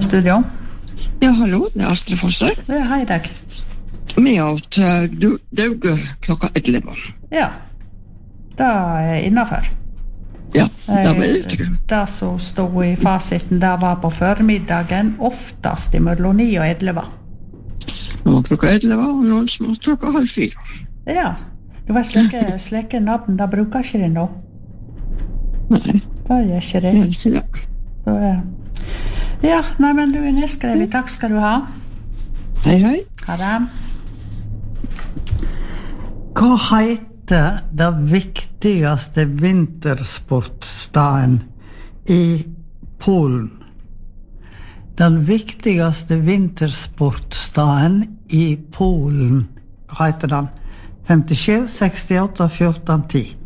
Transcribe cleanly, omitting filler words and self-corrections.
studio. Ja, hallo, det Astrid Foster. Hei deg. Vi åt dauge klokka 11. Ja, det innenfor. Ja, det vil jeg tro. Det som stod I fasiten, det var på formiddagen, oftest mellom 9 og 11. Nå var klokka 11, og noen som var klokka 3:30. Ja, det var slike navn, det bruker ikke det nå. Nei, Det gjør ikke det. det er ikke det. Ja, nei, men du nedskrevet. Takk skal du ha. Hei, hei. Ha det. Hva heter det viktigste vintersportstaden I Polen? Den viktigste vintersportstaden I Polen, hva heter den? 57, 68, 14, 10.